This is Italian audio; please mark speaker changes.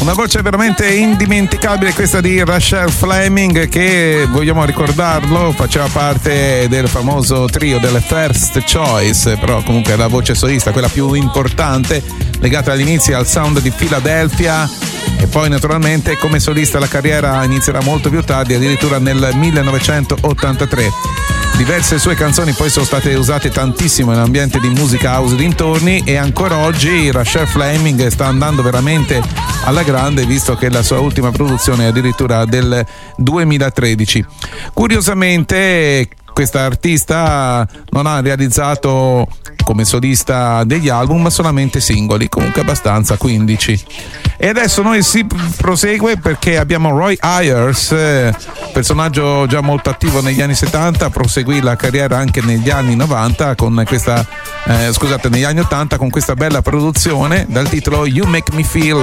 Speaker 1: Una voce veramente indimenticabile questa di Rachelle Fleming, che vogliamo ricordarlo faceva parte del famoso trio delle First Choice, però comunque la voce solista, quella più importante, legata all'inizio al sound di Philadelphia, e poi naturalmente come solista la carriera inizierà molto più tardi, addirittura nel 1983. Diverse sue canzoni poi sono state usate tantissimo in ambiente di musica house dintorni, e ancora oggi Rachelle Fleming sta andando veramente alla grande, visto che la sua ultima produzione è addirittura del 2013. Curiosamente questa artista non ha realizzato come solista degli album, ma solamente singoli, comunque abbastanza, 15. E adesso noi si prosegue perché abbiamo Roy Ayers, personaggio già molto attivo negli anni 70, proseguì la carriera anche negli anni 90 con questa negli anni 80 con questa bella produzione dal titolo You Make Me Feel